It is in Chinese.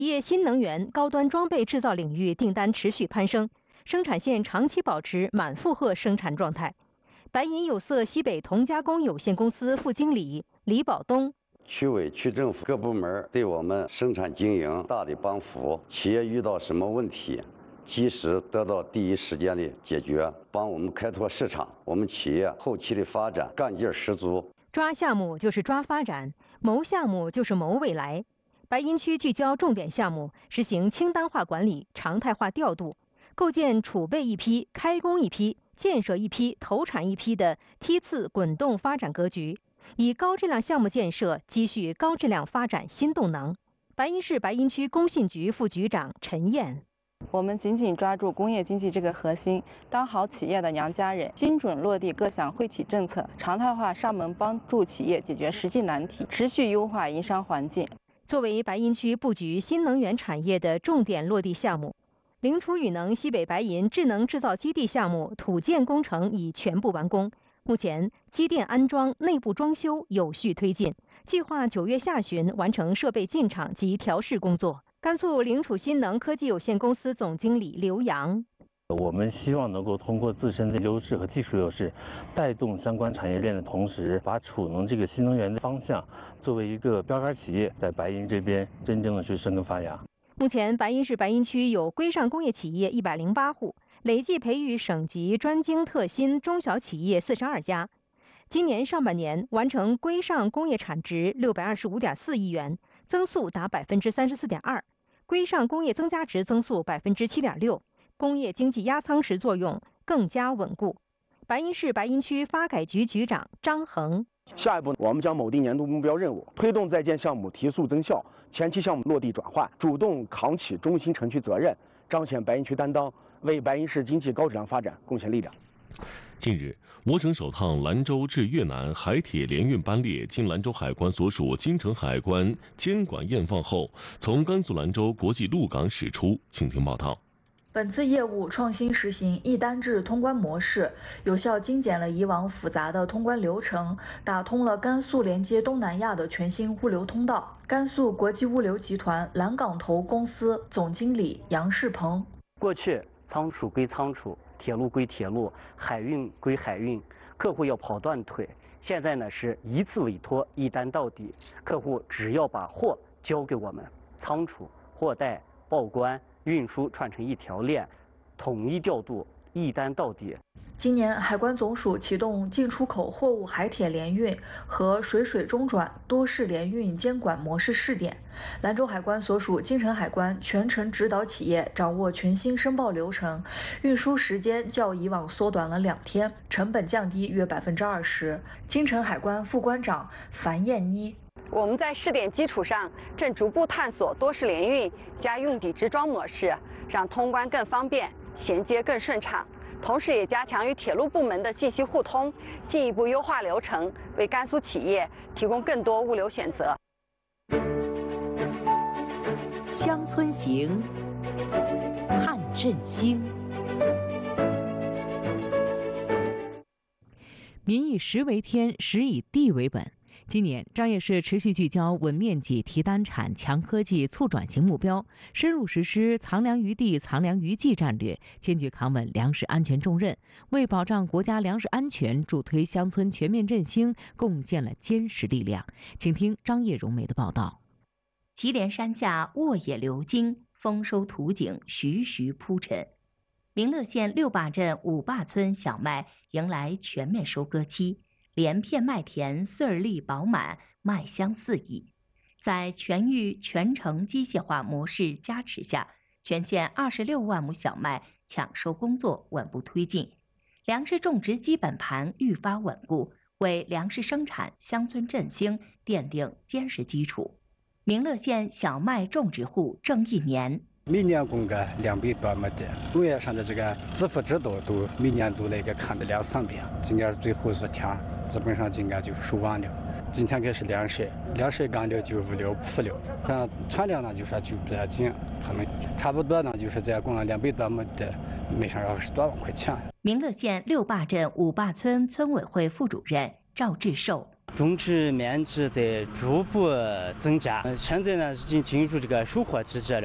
业新能源、高端装备制造领域订单持续攀升，生产线长期保持满负荷生产状态。白银有色西北铜加工有限公司副经理李宝东。 区委、区政府各部门对我们生产经营大力帮扶，企业遇到什么问题，及时得到第一时间的解决，帮我们开拓市场。我们企业后期的发展干劲十足。 抓项目就是抓发展，谋项目就是谋未来。白银区聚焦重点项目，实行清单化管理、常态化调度，构建储备一批、开工一批、建设一批、投产一批的梯次滚动发展格局，以高质量项目建设积蓄高质量发展新动能。白银市白银区工信局副局长陈燕。 我们紧紧抓住工业经济这个核心，当好企业的娘家人，精准落地各项惠企政策，常态化上门帮助企业解决实际难题，持续优化营商环境。 作为白银区布局新能源产业的重点落地项目，灵储宇能西北白银智能制造基地项目土建工程已全部完工，目前机电安装、内部装修有序推进，计划9月下旬完成设备进场及调试工作。甘肃灵储新能科技有限公司总经理刘洋。 我们希望能够通过自身的优势和技术优势，带动相关产业链的同时，把储能这个新能源的方向作为一个标杆企业，在白银这边真正的去生根发芽。 目前，白银市白银区有规上工业企业108户，累计培育省级专精特新中小企业42家。今年上半年完成规上工业产值625.4亿元，增速达34.2%，规上工业增加值增速7.6%，工业经济压舱石作用更加稳固。白银市白银区发改局局长张恒。 下一步，我们将铆定年度目标任务，推动在建项目提速增效，前期项目落地转换，主动扛起中心城区责任，彰显白银区担当，为白银市经济高质量发展贡献力量。 近日，我省首趟兰州至越南海铁联运班列经兰州海关所属金城海关监管验放后，从甘肃兰州国际陆港驶出。请听报道。 本次业务创新实行一单制通关模式，有效精简了以往复杂的通关流程，打通了甘肃连接东南亚的全新物流通道。甘肃国际物流集团兰港投公司总经理杨世鹏： 过去仓储归仓储，铁路归铁路，海运归海运，客户要跑断腿。现在呢是一次委托，一单到底，客户只要把货交给我们，仓储、货代、报关、运输串成一条链，统一调度，一单到底。 今年海关总署启动进出口货物海铁联运和水水中转多式联运监管模式试点。兰州海关所属金城海关全程指导企业掌握全新申报流程，运输时间较以往缩短了2天，成本降低约20%。金城海关副关长樊艳妮： 我们在试点基础上，正逐步探索多式联运加用底直装模式，让通关更方便，衔接更顺畅。同时也加强与铁路部门的信息互通，进一步优化流程，为甘肃企业提供更多物流选择。 乡村行，看振兴。民以食为天，食以地为本。今年，张掖市持续聚焦稳面积、提单产、强科技、促转型目标，深入实施藏粮于地、藏粮于技战略，坚决扛稳粮食安全重任，为保障国家粮食安全、助推乡村全面振兴贡献了坚实力量。请听张叶荣梅的报道。 祁连山下，沃野流金，丰收图景徐徐铺陈。民乐县六坝镇五坝村小麦迎来全面收割期。连片麦田穗儿粒饱满，麦香四溢。在全域全程机械化模式加持下，全县26万亩小麦抢收工作稳步推进，粮食种植基本盘愈发稳固，为粮食生产、乡村振兴奠定坚实基础。民乐县小麦种植户挣1年。 每年供个200多亩的，农业上的这个支付制度都每年都那个看的2-3遍，今年最后4天，基本上今年就是收完了。今天开始粮食干了95、6、46，像产量呢就说就比较紧，可能差不多呢就是在供了200多亩的，每上20多万块钱。 民乐县六坝镇五坝村村委会副主任赵志寿： 种植面积在逐步增加，现在呢已经进入这个收获季节了。